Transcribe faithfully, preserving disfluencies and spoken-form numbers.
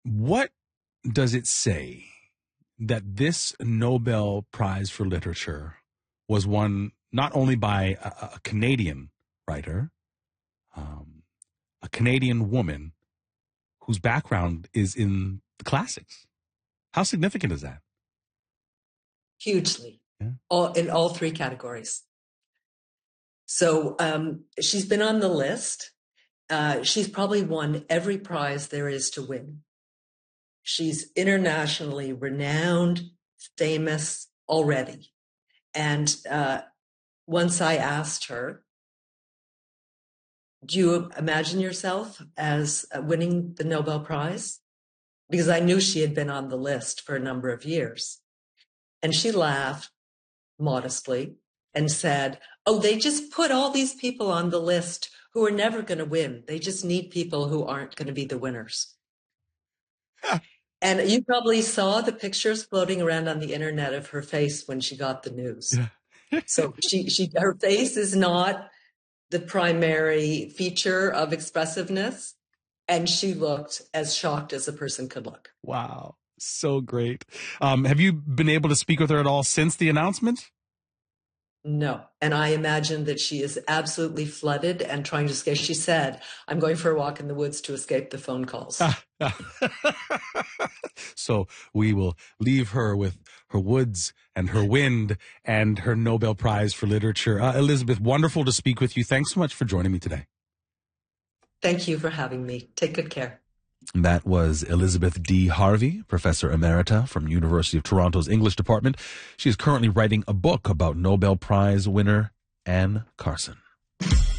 What does it say that this Nobel Prize for Literature was won not only by a, a Canadian writer, um, a Canadian woman whose background is in the classics? How significant is that? Hugely, yeah. all in all three categories. So um, she's been on the list. Uh, she's probably won every prize there is to win. She's internationally renowned, famous already. And uh, once I asked her, do you imagine yourself as uh, winning the Nobel Prize? Because I knew she had been on the list for a number of years. And she laughed modestly and said, oh, they just put all these people on the list who are never going to win. They just need people who aren't going to be the winners. And you probably saw the pictures floating around on the internet of her face when she got the news. Yeah. So she, she, her face is not the primary feature of expressiveness. And she looked as shocked as a person could look. Wow. So great. Um, have you been able to speak with her at all since the announcement? No. And I imagine that she is absolutely flooded and trying to escape. She said, I'm going for a walk in the woods to escape the phone calls. So we will leave her with her woods and her wind and her Nobel Prize for Literature. Uh, Elizabeth, wonderful to speak with you. Thanks so much for joining me today. Thank you for having me. Take good care. That was Elizabeth D. Harvey, Professor Emerita from University of Toronto's English Department. She is currently writing a book about Nobel Prize winner Anne Carson.